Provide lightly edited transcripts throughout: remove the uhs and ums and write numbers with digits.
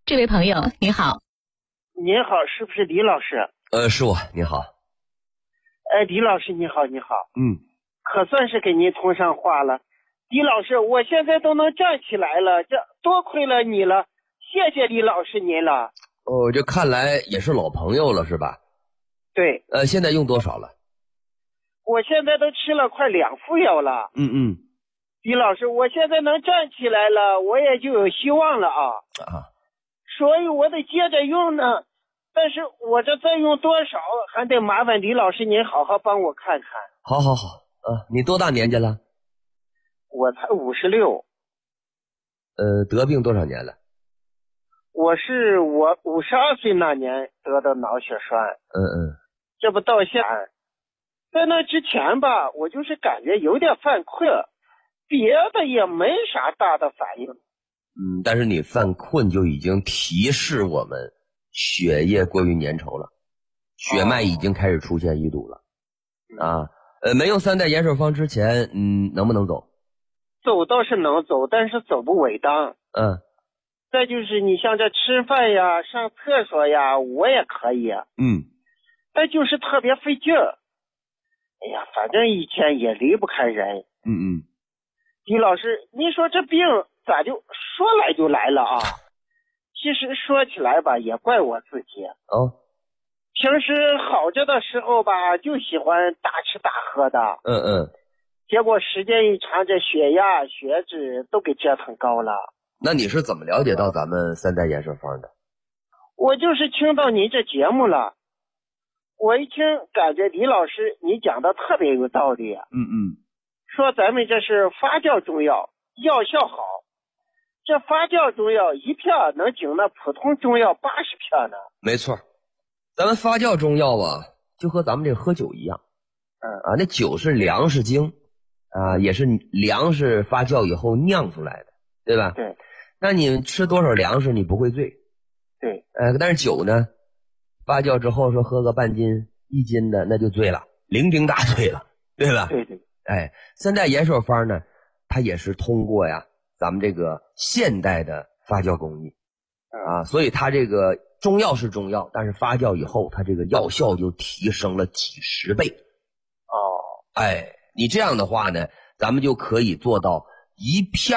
这位朋友你好。 您好，是不是李老师？ 是我，你好。 李老师你好，你好。可算是给您通上话了。李老师，我现在都能站起来了，这多亏了你了，谢谢李老师您了。 哦，这看来也是老朋友了是吧？ 对。 现在用多少了？ 我现在都吃了快2副药了。李老师，我现在能站起来了，我也就有希望了啊。所以我得接着用呢。但是我这再用多少，还得麻烦李老师您好好帮我看看。 好，你多大年纪了？ 我才56。 得病多少年了？ 我52岁那年得的脑血栓。这不到现在，在那之前吧，我就是感觉有点犯困，别的也没啥大的反应。 但是你犯困就已经提示我们血液过于粘稠了，血脉已经开始出现淤堵了。没用3代延寿方之前，能不能走？ 走倒是能走，但是走不稳当。再就是你像这吃饭呀、上厕所呀，我也可以。但就是特别费劲儿。哎呀，反正以前也离不开人。李老师，您说这病咋就说来就来了啊？其实说起来吧，也怪我自己。平时好着的时候吧，就喜欢大吃大喝的。结果时间一长，这血压、血脂都给折腾高了。 那你是怎么了解到咱们3代延寿方的？ 我就是听到您这节目了，我一听感觉李老师你讲的特别有道理。说咱们这是发酵中药，药效好。这发酵中药一片能顶那普通中药80片呢。没错，咱们发酵中药啊，就和咱们这喝酒一样。那酒是粮食精也是粮食发酵以后酿出来的，对吧？ 对。 那你吃多少粮食你不会醉。 对。 但是酒呢，发酵之后说喝个半斤1斤的那就醉了，酩酊大醉了，对吧？ 对。 3代延寿方呢，它也是通过咱们这个现代的发酵工艺所以它这个中药是中药，但是发酵以后它这个药效就提升了几10倍。你这样的话呢，咱们就可以做到一片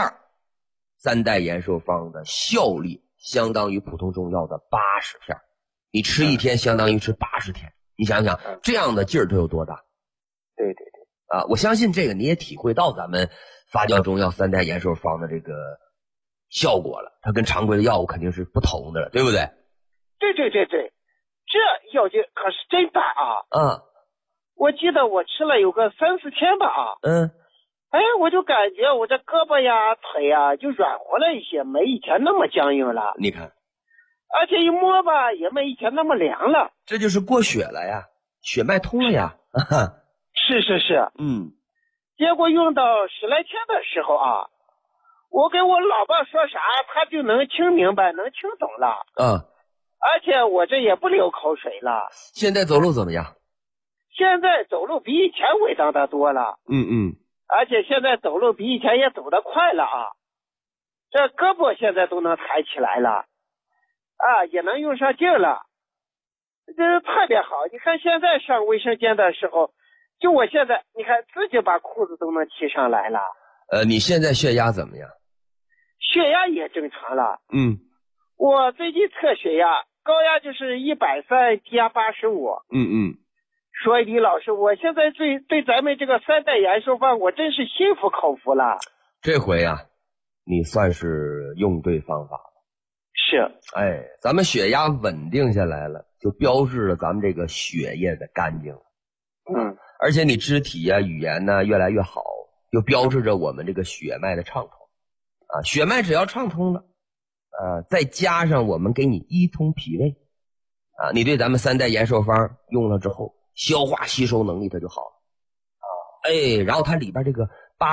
3代延寿方的效力相当于普通中药的80片，你吃一天相当于吃80天，你想想这样的劲儿它有多大？ 对。 我相信这个你也体会到咱们发酵中药3代延寿方的这个效果了，它跟常规的药物肯定是不同的了，对不对？ 对，这药劲可是真大啊！我记得我吃了有个3、4天吧我就感觉我这胳膊呀、腿呀就软和了一些，没以前那么僵硬了。 你看， 而且一摸吧，也没以前那么凉了。 这就是过血了呀，血脉通了呀。 是。结果用到10来天的时候我跟我老爸说啥，他就能听明白，能听懂了。而且我这也不流口水了。 现在走路怎么样？ 现在走路比以前稳当的多了。而且现在走路比以前也走得快了这胳膊现在都能抬起来了也能用上劲了，这特别好。你看现在上卫生间的时候，就我现在你看自己把裤子都能提上来了。 你现在血压怎么样？ 血压也正常了。我最近测血压，高压就是130，低压85。所以李老师，我现在对咱们这个3代延寿方我真是心服口服了。 这回你算是用对方法了。 是。 咱们血压稳定下来了，就标志了咱们这个血液的干净了。而且你肢体语言越来越好，就标志着我们这个血脉的畅通血脉只要畅通了再加上我们给你一通脾胃你对咱们3代延寿方用了之后，消化吸收能力它就好了然后它里边这个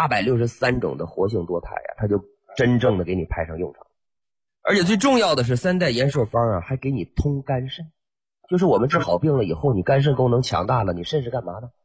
863种的活性多肽它就真正的给你派上用场。而且最重要的是3代延寿方还给你通肝肾，就是我们治好病了以后，你肝肾功能强大了，你肾是干嘛的？